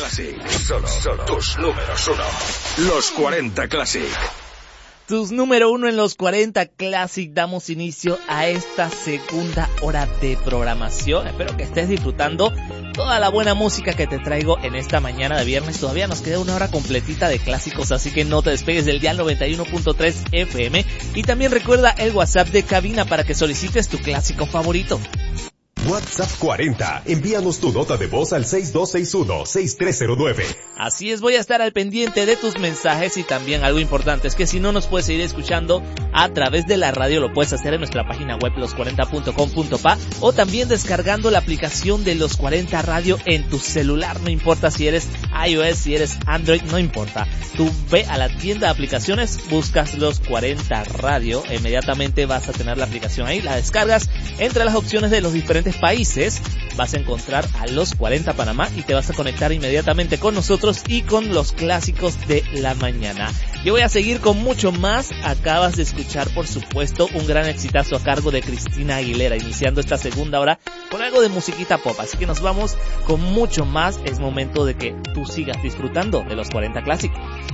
Classic. Solo tus números uno. Los 40 Classic. Tus número uno en los 40 Classic. Damos inicio a esta segunda hora de programación. Espero que estés disfrutando toda la buena música que te traigo en esta mañana de viernes. Todavía nos queda una hora completita de clásicos, así que no te despegues del dial 91.3 FM. Y también recuerda el WhatsApp de cabina para que solicites tu clásico favorito. WhatsApp 40. Envíanos tu nota de voz al 6261-6309. Así es, voy a estar al pendiente de tus mensajes y también algo importante es que si no nos puedes seguir escuchando a través de la radio, lo puedes hacer en nuestra página web los40.com.pa o también descargando la aplicación de Los 40 Radio en tu celular. No importa si eres iOS, si eres Android, no importa. Tú ve a la tienda de aplicaciones, buscas Los 40 Radio, inmediatamente vas a tener la aplicación ahí, la descargas. Entre las opciones de los diferentes países vas a encontrar a Los 40 Panamá y te vas a conectar inmediatamente con nosotros y con los clásicos de la mañana. Yo voy a seguir con mucho más. Acabas de escuchar, por supuesto, un gran exitazo a cargo de Cristina Aguilera, iniciando esta segunda hora con algo de musiquita pop. Así que nos vamos con mucho más. Es momento de que tú sigas disfrutando de Los 40 Clásicos.